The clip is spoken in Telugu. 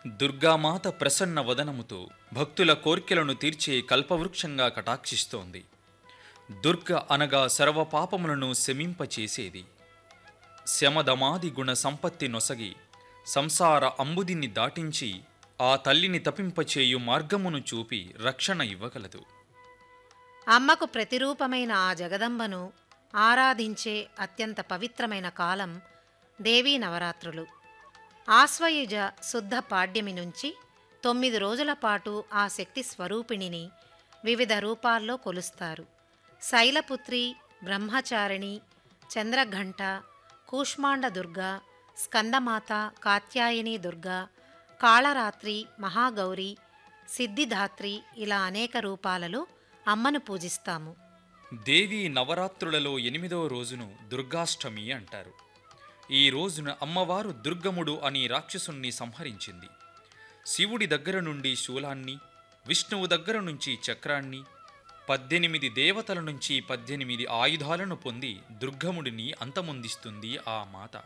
దుర్గామాత ప్రసన్న వదనముతో భక్తుల కోర్కెలను తీర్చే కల్పవృక్షంగా కటాక్షిస్తోంది. దుర్గ అనగా సర్వపాపములను శమింపచేసేది. శమదమాది గుణ సంపత్తి నొసగి సంసార అంబుదిని దాటించి ఆ తల్లిని తపింపచేయు మార్గమును చూపి రక్షణ ఇవ్వగలదు. అమ్మకు ప్రతిరూపమైన ఆ జగదంబను ఆరాధించే అత్యంత పవిత్రమైన కాలం దేవీ నవరాత్రులు. ఆశ్వయుజ శుద్ధ పాడ్యమి నుంచి 9 రోజుల పాటు ఆ శక్తి స్వరూపిణిని వివిధ రూపాల్లో కొలుస్తారు. శైలపుత్రి, బ్రహ్మచారిణి, చంద్రఘంట, కూష్మాండ దుర్గా, స్కందమాత, కాత్యాయని దుర్గా, కాళరాత్రి, మహాగౌరి, సిద్ధిదాత్రి ఇలా అనేక రూపాలలో అమ్మను పూజిస్తాము. దేవీ నవరాత్రులలో 8వ రోజును దుర్గాష్టమి అంటారు. ఈ రోజున అమ్మవారు దుర్గముడు అని రాక్షసుణ్ణి సంహరించింది. శివుడి దగ్గర నుండి శూలాన్ని, విష్ణువు దగ్గర నుంచి చక్రాన్ని, 18 దేవతల నుంచి 18 ఆయుధాలను పొంది దుర్గముడిని అంతమొందిస్తుంది ఆ మాత.